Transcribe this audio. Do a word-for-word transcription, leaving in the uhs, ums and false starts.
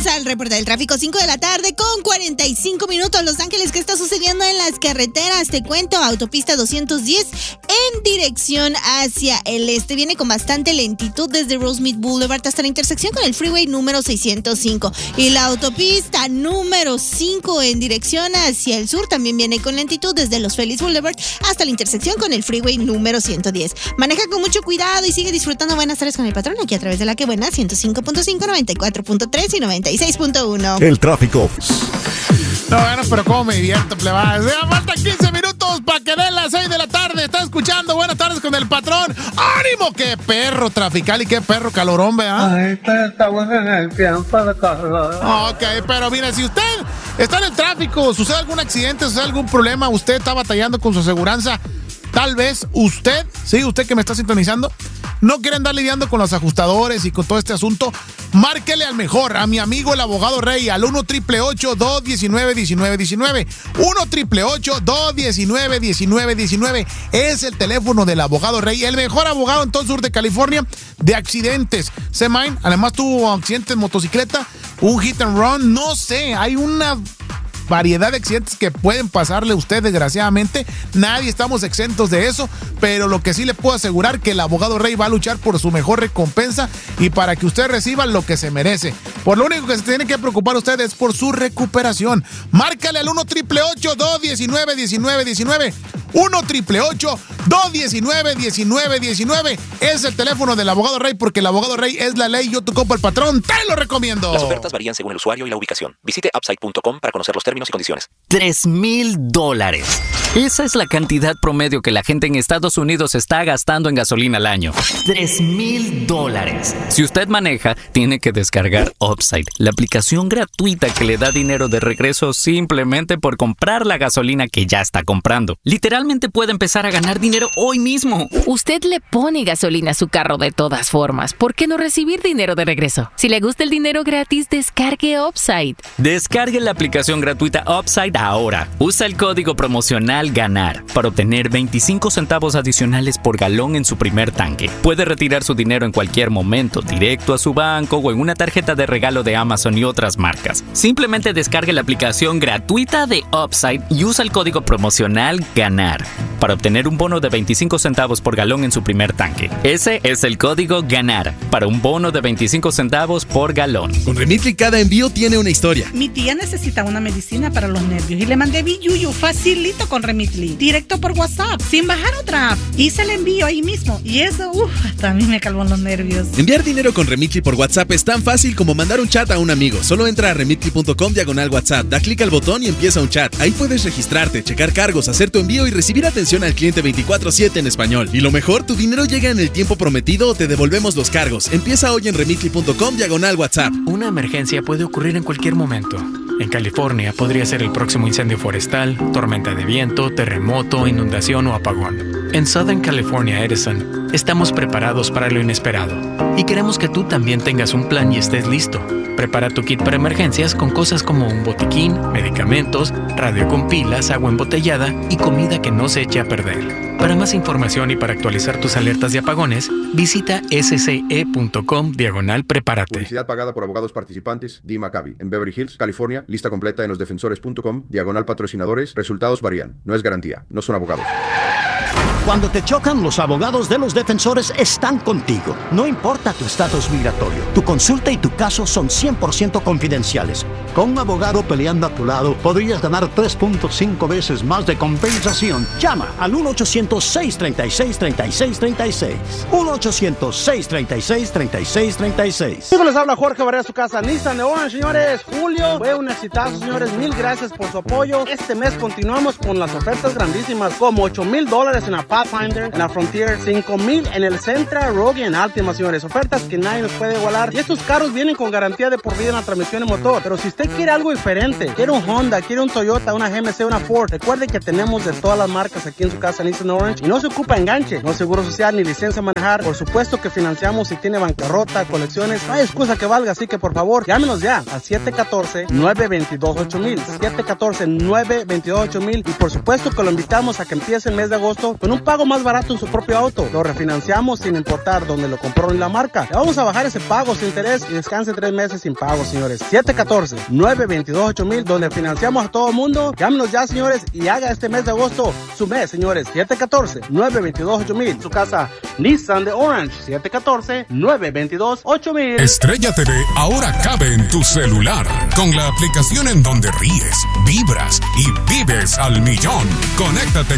Vamos al reporte del tráfico, cinco de la tarde con cuarenta y cinco minutos. Los Ángeles, ¿qué está sucediendo en las carreteras? Te cuento, autopista doscientos diez en dirección hacia el este. Viene con bastante lentitud desde Rosemead Boulevard hasta la intersección con el freeway número seiscientos cinco. Y la autopista número cinco en dirección hacia el sur también viene con lentitud desde Los Félix Boulevard hasta la intersección con el freeway número ciento diez. Maneja con mucho cuidado y sigue disfrutando Buenas Tardes con el Patrón aquí a través de La Que Buena, ciento cinco punto cinco, noventa y cuatro punto tres y noventa y seis punto uno. El tráfico. No, bueno, pero cómo me divierto, plebada. Ya faltan quince minutos para que den las seis de la tarde. Está escuchando Buenas Tardes con el Patrón. ¡Ánimo! ¡Qué perro trafical y qué perro calorón, ¿verdad? Ay, pero estamos en el tiempo de calor. Ok, pero mire, si usted está en el tráfico, sucede algún accidente, sucede algún problema, usted está batallando con su aseguranza, tal vez usted, sí, usted que me está sintonizando, no quiere andar lidiando con los ajustadores y con todo este asunto, márquele al mejor, a mi amigo el abogado Rey, al uno triple ocho, dos diecinueve, diecinueve diecinueve. uno triple ocho, dos diecinueve, diecinueve diecinueve. Es el teléfono del abogado Rey, el mejor abogado en todo el sur de California de accidentes. Semain, además tuvo accidentes en motocicleta, un hit and run, no sé, hay una variedad de accidentes que pueden pasarle a usted, desgraciadamente. Nadie estamos exentos de eso, pero lo que sí le puedo asegurar que el abogado Rey va a luchar por su mejor recompensa y para que usted reciba lo que se merece. Por lo único que se tiene que preocupar usted es por su recuperación. Márcale al uno triple ocho, dos diecinueve, diecinueve diecinueve. uno triple ocho, dos diecinueve, diecinueve diecinueve. Es el teléfono del abogado Rey, porque el abogado Rey es la ley. Yo, tu compa el patrón, te lo recomiendo. Las ofertas varían según el usuario y la ubicación. Visite upside punto com para conocer los términos y condiciones. Tres mil dólares. Esa es la cantidad promedio que la gente en Estados Unidos está gastando en gasolina al año. Tres mil dólares. Si usted maneja, tiene que descargar Upside, la aplicación gratuita que le da dinero de regreso simplemente por comprar la gasolina que ya está comprando. Literalmente puede empezar a ganar dinero hoy mismo. Usted le pone gasolina a su carro de todas formas. ¿Por qué no recibir dinero de regreso? Si le gusta el dinero gratis, descargue Upside. Descargue la aplicación gratuita Upside ahora. Usa el código promocional GANAR para obtener veinticinco centavos adicionales por galón en su primer tanque. Puede retirar su dinero en cualquier momento, directo a su banco o en una tarjeta de regalo de Amazon y otras marcas. Simplemente descargue la aplicación gratuita de Upside y usa el código promocional GANAR para obtener un bono de veinticinco centavos por galón en su primer tanque. Ese es el código GANAR para un bono de veinticinco centavos por galón. Con Remitly cada envío tiene una historia. Mi tía necesita una medicina para los nervios y le mandé Biyuyu facilito con Remitly, directo por WhatsApp, sin bajar otra app. Hice el envío ahí mismo y eso, uff, hasta a mí me calmó los nervios. Enviar dinero con Remitly por WhatsApp es tan fácil como mandar un chat a un amigo. Solo entra a remitly punto com diagonal WhatsApp, da clic al botón y empieza un chat. Ahí puedes registrarte, checar cargos, hacer tu envío y recibir atención al cliente veinticuatro siete en español. Y lo mejor, tu dinero llega en el tiempo prometido o te devolvemos los cargos. Empieza hoy en remitly punto com diagonal WhatsApp. Una emergencia puede ocurrir en cualquier momento. En California podría ser el próximo incendio forestal, tormenta de viento, terremoto, inundación o apagón. En Southern California Edison, estamos preparados para lo inesperado y queremos que tú también tengas un plan y estés listo. Prepara tu kit para emergencias con cosas como un botiquín, medicamentos, radio con pilas, agua embotellada y comida que no se eche a perder. Para más información y para actualizar tus alertas de apagones, visita sce.com diagonal prepárate. Publicidad pagada por abogados participantes, D. Maccabi, en Beverly Hills, California. Lista completa en losdefensores punto com, diagonal patrocinadores. Resultados varían. No es garantía. No son abogados. Cuando te chocan, los abogados de los defensores están contigo. No importa tu estatus migratorio, tu consulta y tu caso son cien por ciento confidenciales. Con un abogado peleando a tu lado, podrías ganar tres punto cinco veces más de compensación. Llama al uno ochocientos, seis treinta y seis, treinta y seis treinta y seis. uno ochocientos, seis treinta y seis, treinta y seis treinta y seis. Siempre les habla Jorge Barrera, su casa Nissan de Orange, señores. Julio fue un exitazo, señores. Mil gracias por su apoyo. Este mes continuamos con las ofertas grandísimas, como ocho mil dólares en la Pathfinder, en la Frontier, cinco mil en el Sentra, Rogue y en Altima, señores. Ofertas que nadie nos puede igualar. Y estos carros vienen con garantía de por vida en la transmisión y motor. Pero si usted quiere algo diferente, quiere un Honda, quiere un Toyota, una G M C, una Ford, recuerde que tenemos de todas las marcas aquí en su casa Nissan Orange. Y no se ocupa enganche, no seguro social ni licencia a manejar. Por supuesto que financiamos si tiene bancarrota, colecciones. No hay excusa que valga, así que por favor, llámenos ya a siete uno cuatro, nueve dos dos, ocho mil. siete uno cuatro, nueve dos dos, ocho mil. Y por supuesto que lo invitamos a que empiece el mes de agosto con un pago más barato en su propio auto. Lo refinanciamos sin importar dónde lo compró ni la marca. Le vamos a bajar ese pago sin interés y descanse tres meses sin pago, señores. siete uno cuatro, nueve dos dos, ocho mil, donde financiamos a todo el mundo. Llámenos ya, señores, y haga este mes de agosto su mes, señores. siete uno cuatro, nueve dos dos, ocho mil. Su casa Nissan de Orange. siete uno cuatro, nueve dos dos, ocho mil. Estrella T V ahora cabe en tu celular con la aplicación en donde ríes, vibras y vives al millón. Conéctate